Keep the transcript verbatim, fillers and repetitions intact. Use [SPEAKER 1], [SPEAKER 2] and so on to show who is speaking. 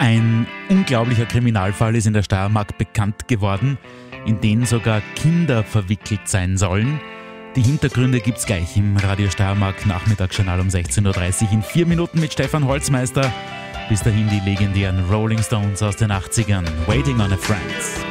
[SPEAKER 1] Ein unglaublicher Kriminalfall ist in der Steiermark bekannt geworden, in den sogar Kinder verwickelt sein sollen. Die Hintergründe gibt's gleich im Radio Steiermark Nachmittagsjournal um sechzehn Uhr dreißig in vier Minuten mit Stefan Holzmeister. Bis dahin die legendären Rolling Stones aus den achtzigern. Waiting on a Friend.